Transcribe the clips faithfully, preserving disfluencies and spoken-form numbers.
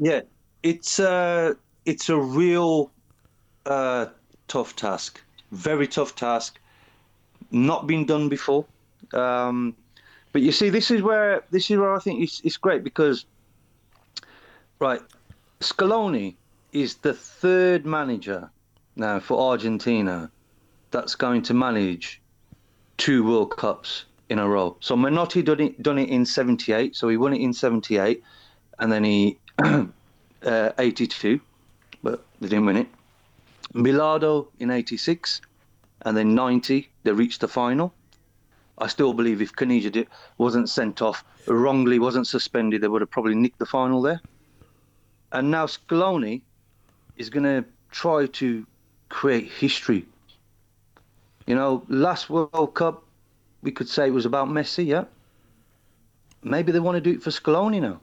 Yeah, it's uh, it's a real uh, tough task. Very tough task. Not been done before. Um, but you see, this is where this is where I think it's it's great because, right, Scaloni is the third manager now for Argentina that's going to manage two World Cups in a row. So Menotti done it done it in seventy-eight. So he won it in seventy-eight, and then he uh, eighty-two, but they didn't win it. Bilardo in eighty-six, and then ninety they reached the final. I still believe if Caniggia wasn't sent off wrongly, wasn't suspended, they would have probably nicked the final there. And now Scaloni is going to try to create history. You know, last World Cup, we could say it was about Messi, yeah? Maybe they want to do it for Scaloni now.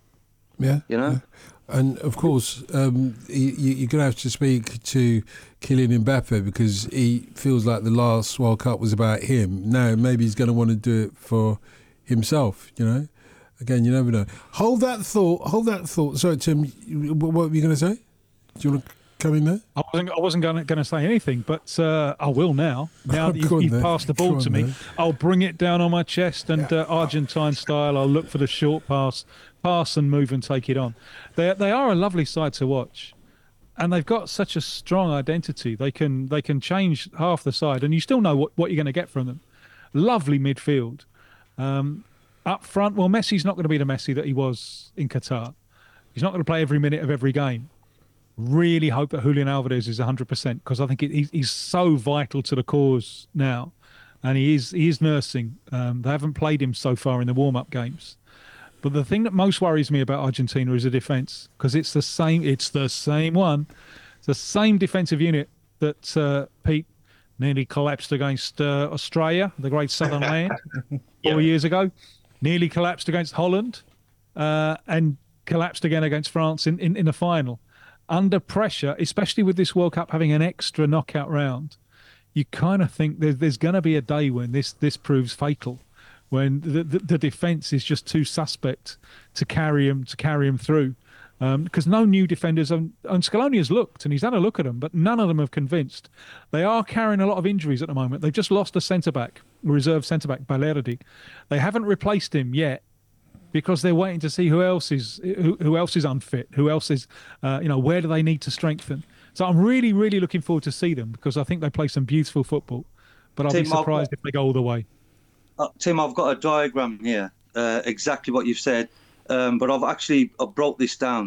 Yeah. You know? Yeah. And, of course, um, you, you're going to have to speak to Kylian Mbappe because he feels like the last World Cup was about him. Now, maybe he's going to want to do it for himself, you know? Again, you never know. Hold that thought. Hold that thought. Sorry, Tim, what were you going to say? Do you want to come in there? I wasn't. I wasn't going to say anything, but uh, I will now. Now that you've, you've passed the ball to me, then. I'll bring it down on my chest and yeah. uh, Argentine style. I'll look for the short pass, pass and move and take it on. They they are a lovely side to watch, and they've got such a strong identity. They can they can change half the side, and you still know what, what you're going to get from them. Lovely midfield. Um, up front, well, Messi's not going to be the Messi that he was in Qatar. He's not going to play every minute of every game. Really hope that Julian Alvarez is one hundred percent because I think it, he's so vital to the cause now, and he is he is nursing. Um, they haven't played him so far in the warm-up games, but the thing that most worries me about Argentina is the defence because it's the same. It's the same one. It's the same defensive unit that uh, Pete nearly collapsed against uh, Australia, the great southern land, four yeah. years ago. Nearly collapsed against Holland, uh, and collapsed again against France in, in, in the final. Under pressure, especially with this World Cup having an extra knockout round, you kind of think there's, there's going to be a day when this this proves fatal, when the, the, the defence is just too suspect to carry him to carry him through, because um, no new defenders. And, and Scaloni has looked and he's had a look at them, but none of them have convinced. They are carrying a lot of injuries at the moment. They've just lost a centre back, reserve centre back, Balerdi. They haven't replaced him yet, because they're waiting to see who else is who, who else is unfit, who else is, uh, you know, where do they need to strengthen. So I'm really, really looking forward to see them because I think they play some beautiful football, but I'll Tim, be surprised I've, if they go all the way. Uh, Tim, I've got a diagram here, uh, exactly what you've said, um, but I've actually I broke this down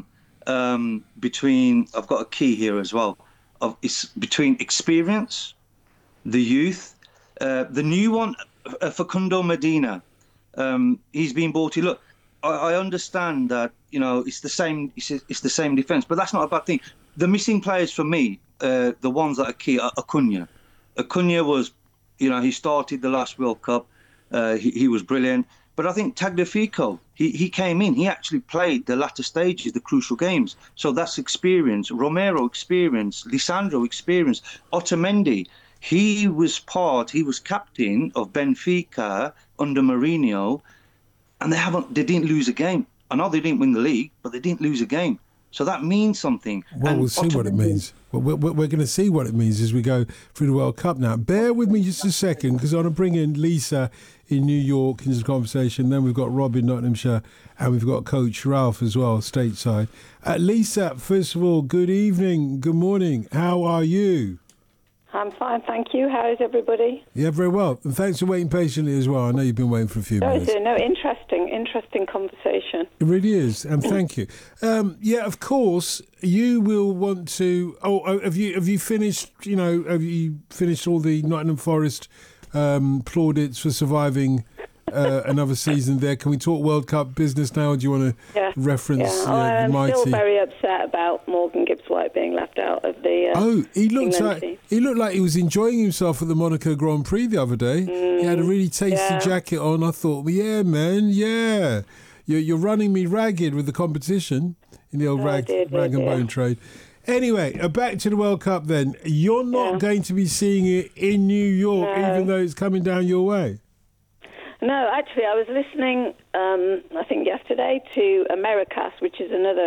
um, between, I've got a key here as well, of it's between experience, the youth, uh, the new one, uh, Facundo Medina, um, he's been brought in. Look, I understand that, you know, it's the same it's, it's the same defence, but that's not a bad thing. The missing players for me, uh, the ones that are key, are Acuna. Acuna was, you know, he started the last World Cup. Uh, he, he was brilliant. But I think Tagliafico, he, he came in. He actually played the latter stages, the crucial games. So that's experience. Romero, experience. Lisandro, experience. Otamendi, he was part, he was captain of Benfica under Mourinho. And they haven't. They didn't lose a game. I know they didn't win the league, but they didn't lose a game. So that means something. Well, and we'll see Otamendi, what it means. Well, we're, we're going to see what it means as we go through the World Cup now. Bear with me just a second, because I want to bring in Lisa in New York into this conversation. Then we've got Rob in Nottinghamshire, and we've got Coach Ralph as well, stateside. Uh, Lisa, first of all, good evening, good morning. How are you? I'm fine, thank you. How is everybody? Yeah, very well. And thanks for waiting patiently as well. I know you've been waiting for a few no, minutes. No, interesting, interesting conversation. It really is, and thank you. Um, yeah, of course, you will want to... Oh, have you have you finished, you know, have you finished all the Nottingham Forest um, plaudits for surviving uh, another season there? Can we talk World Cup business now, or do you want to yeah. reference yeah. uh, oh, the I'm mighty... I'm still very upset about Morgan Gibbs-White being left out of the uh, Oh, he looked England like team. he looked like he was enjoying himself at the Monaco Grand Prix the other day. Mm, he had a really tasty yeah. jacket on. I thought, well, yeah, man, yeah. You're, you're running me ragged with the competition in the old oh, rag, dear, dear, rag and dear. bone trade. Anyway, uh, back to the World Cup then. You're not yeah. going to be seeing it in New York, No. even though it's coming down your way. No, actually, I was listening, um, I think yesterday, to Americas, which is another